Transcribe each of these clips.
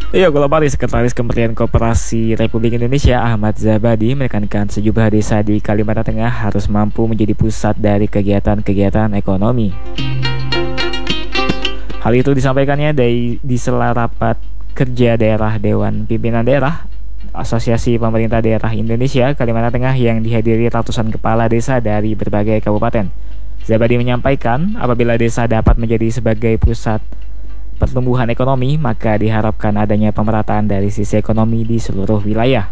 Iya, Golopari, Sekretaris Kementerian Koperasi Republik Indonesia Ahmad Zabadi menekankan sejumlah desa di Kalimantan Tengah harus mampu menjadi pusat dari kegiatan-kegiatan ekonomi. Hal itu disampaikannya di sela rapat kerja daerah Dewan Pimpinan Daerah Asosiasi Pemerintah Daerah Indonesia Kalimantan Tengah yang dihadiri ratusan kepala desa dari berbagai kabupaten. Zabadi menyampaikan apabila desa dapat menjadi sebagai pusat pertumbuhan ekonomi, maka diharapkan adanya pemerataan dari sisi ekonomi di seluruh wilayah.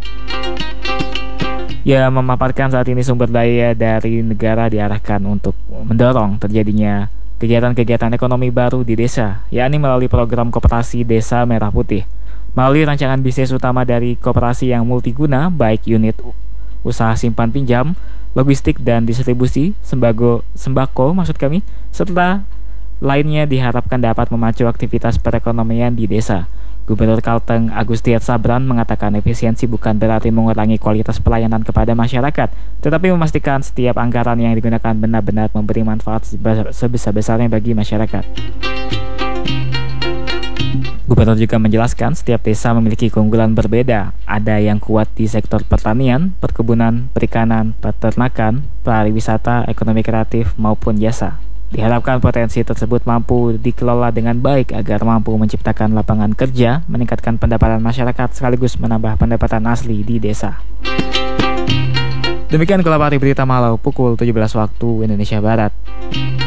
Ia memaparkan saat ini sumber daya dari negara diarahkan untuk mendorong terjadinya kegiatan-kegiatan ekonomi baru di desa, yakni melalui program Koperasi Desa Merah Putih. Melalui rancangan bisnis utama dari koperasi yang multiguna, baik unit usaha simpan pinjam, logistik dan distribusi, sembako maksud kami, serta lainnya diharapkan dapat memacu aktivitas perekonomian di desa. Gubernur Kalteng Agustiat Sabran mengatakan efisiensi bukan berarti mengurangi kualitas pelayanan kepada masyarakat, tetapi memastikan setiap anggaran yang digunakan benar-benar memberi manfaat sebesar-besarnya bagi masyarakat. Gubernur juga menjelaskan setiap desa memiliki keunggulan berbeda. Ada yang kuat di sektor pertanian, perkebunan, perikanan, peternakan, pariwisata, ekonomi kreatif, maupun jasa. Diharapkan potensi tersebut mampu dikelola dengan baik agar mampu menciptakan lapangan kerja, meningkatkan pendapatan masyarakat, sekaligus menambah pendapatan asli di desa. Demikian Golopari Berita Malau pukul 17 waktu Indonesia Barat.